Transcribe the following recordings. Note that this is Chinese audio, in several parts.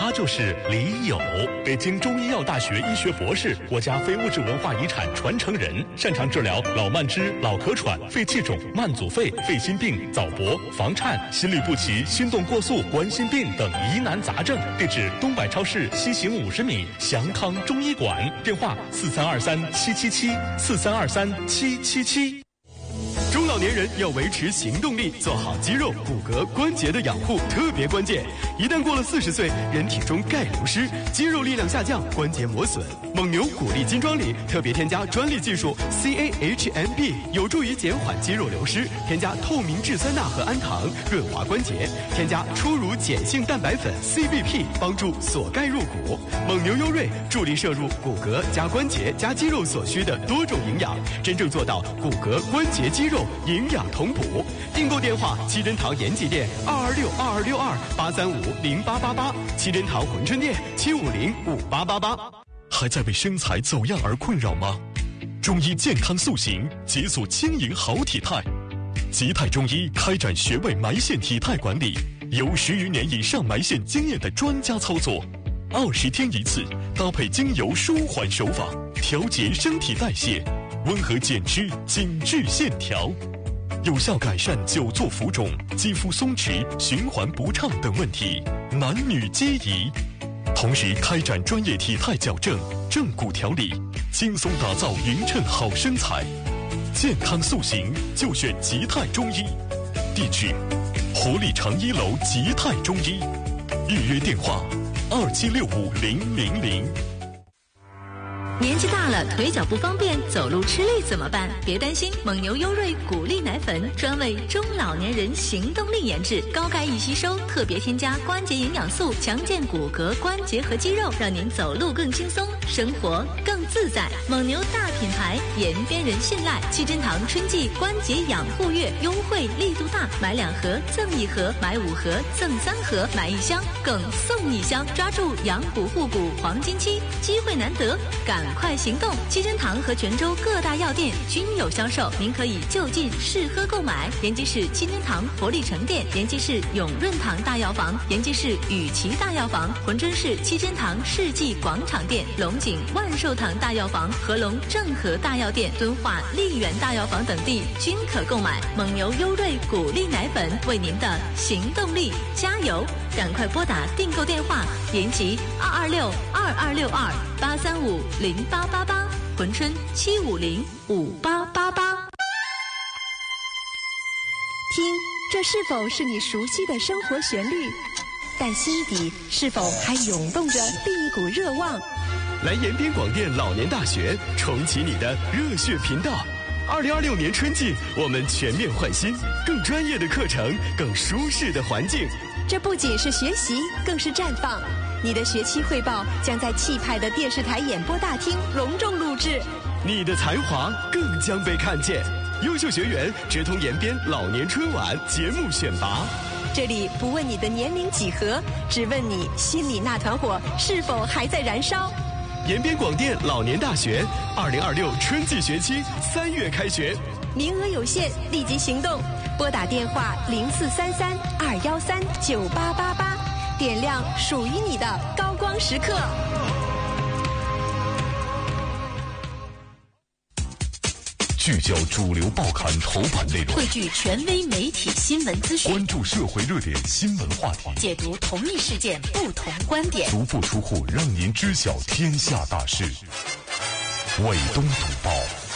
他就是李友，北京中医药大学医学博士，国家非物质文化遗产传承人，擅长治疗老慢支、老咳喘、肺气肿、慢阻肺、肺心病、早搏、房颤、心律不齐、心动过速、冠心病等疑难杂症。地址：东百超市西行50米，祥康中医馆。电话：4323-777，4323-777。 中老年人要维持行动力，做好肌肉、骨骼、关节的养护特别关键。一旦过了40岁，人体中钙流失，肌肉力量下降，关节磨损。蒙牛骨力金装里特别添加专利技术 CAHMB， 有助于减缓肌肉流失。添加透明质酸钠和氨糖，润滑关节。添加初乳碱性蛋白粉 CBP， 帮助锁钙入骨。蒙牛优瑞助力摄入骨骼加关节加肌肉所需的多种营养，真正做到骨骼、关节、肌肉营养同补。订购电话：七珍堂延吉店226-2262-835-0888，七珍堂珲春店750-5888。 还在为身材走样而困扰吗？中医健康塑形，解锁轻盈好体态。吉泰中医开展穴位埋线体态管理，有10余年以上埋线经验的专家操作，20天一次，搭配精油舒缓手法，调节身体代谢，温和减脂，紧致线条，有效改善久坐浮肿、肌肤松弛、循环不畅等问题，男女皆宜。同时开展专业体态矫正、正骨调理，轻松打造匀称好身材。健康塑形就选吉泰中医。地址：活力长1楼吉泰中医。预约电话：27650000。 年纪大了，腿脚不方便，走路吃力怎么办？别担心，蒙牛优瑞骨力奶粉专为中老年人行动力研制，高钙易吸收，特别添加关节营养素，强健骨骼、关节和肌肉，让您走路更轻松，生活更自在。蒙牛大品牌，延边人信赖。七珍堂春季关节养护月优惠力度大，买2盒赠1盒，买5盒赠3盒，买1箱更送1箱，抓住养骨护骨黄金期，机会难得，赶快行动！七珍堂和泉州各大药店均有销售，您可以就近试喝购买。延吉市七珍堂活力城店，延吉市永润堂大药房，延吉市雨琦大药房，珲春市七珍堂世纪广场店，龙井万寿堂大药房、合龙正和大药店、敦化丽园大药房等地均可购买。蒙牛优瑞骨力奶粉，为您的行动力加油！赶快拨打订购电话：延吉226-2262-835-0888，珲春750-5888。 听，这是否是你熟悉的生活旋律？但心底是否还涌动着另一股热望？ 来延边广电老年大学，重启你的热血频道。2026年春季，我们全面换新，更专业的课程，更舒适的环境。 这不仅是学习，更是绽放。你的学期汇报将在气派的电视台演播大厅隆重录制， 你的才华更将被看见。优秀学员直通延边老年春晚节目选拔。 这里不问你的年龄几何，只问你心里那团火是否还在燃烧。 延边广电老年大学2026春季学期3月开学， 名额有限，立即行动！拨打电话0433-213-9888，点亮属于你的高光时刻。 聚焦主流报刊头版内容， 汇聚权威媒体新闻资讯， 关注社会热点新闻话题， 解读同一事件不同观点， 足不出户让您知晓天下大事。伟东读报，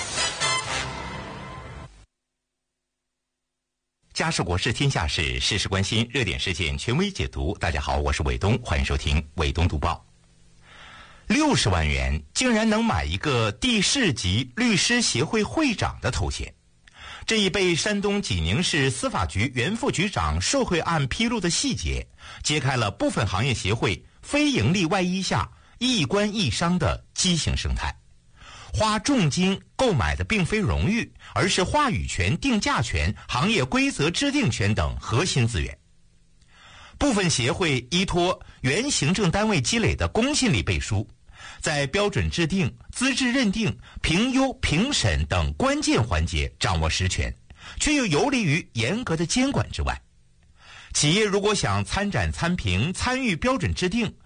家事国事天下事，事事关心，热点事件权威解读。大家好，我是伟东，欢迎收听伟东读报。60万元竟然能买一个第4级律师协会会长的头衔，这一被山东济宁市司法局原副局长受贿案披露的细节，揭开了部分行业协会非盈利外衣下一官一商的畸形生态。花重金购买的并非荣誉，而是话语权、定价权、行业规则制定权等核心资源。部分协会依托原行政单位积累的公信力背书，在标准制定、资质认定、评优、评审等关键环节掌握实权，却又游离于严格的监管之外。企业如果想参展参评、参与标准制定，